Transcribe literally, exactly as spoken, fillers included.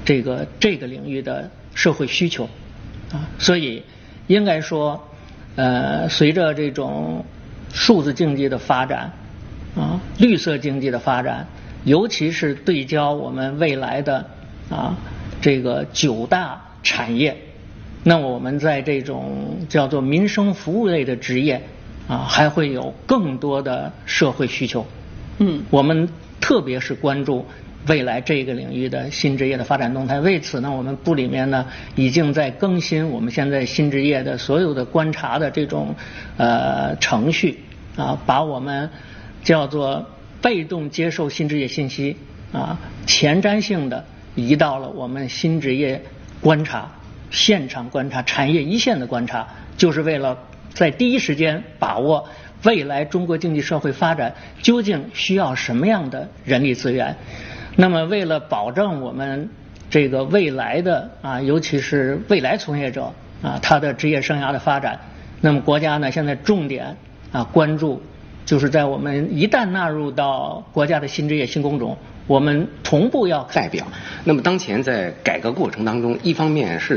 这个这个领域的社会需求啊，所以应该说，呃，随着这种数字经济的发展啊，绿色经济的发展，尤其是对焦我们未来的啊这个九大产业，那我们在这种叫做民生服务类的职业啊，还会有更多的社会需求。嗯，我们特别是关注未来这个领域的新职业的发展动态。为此呢，我们部里面呢已经在更新我们现在新职业的所有的观察的这种呃程序啊，把我们叫做被动接受新职业信息啊，前瞻性的移到了我们新职业观察、现场观察、产业一线的观察，就是为了在第一时间把握未来中国经济社会发展究竟需要什么样的人力资源。那么为了保证我们这个未来的啊，尤其是未来从业者啊，他的职业生涯的发展，那么国家呢现在重点啊关注，就是在我们一旦纳入到国家的新职业新工种，我们同步要代表。那么当前在改革过程当中，一方面是